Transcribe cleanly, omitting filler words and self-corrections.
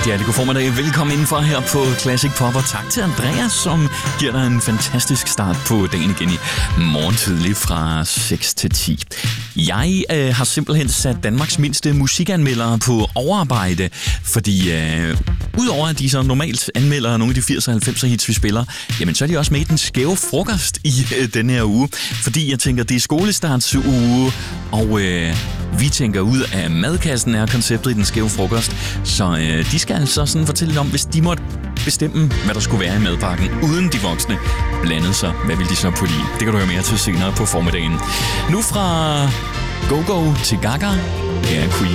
Rigtig hjertelig god formiddag. Velkommen indenfor her på Classic Pop, og tak til Andreas, som giver dig en fantastisk start på dagen igen i morgen tidlig fra 6 til 10. Jeg har simpelthen sat Danmarks mindste musikanmeldere på overarbejde, fordi udover at de så normalt anmelder nogle af de 80'er og 90'er hits, vi spiller, jamen så er de også med i den skæve frokost i denne her uge, fordi jeg tænker, det er skolestartsuge, og vi tænker ud af madkassen er konceptet i den skæve frokost, så de skal altså sådan fortælle om, hvis de måtte bestemme, hvad der skulle være i madpakken, uden de voksne blandede sig. Hvad vil de så putte i? Det kan du høre mere til senere på formiddagen. Nu fra Go-Go til Gaga, her er Queen.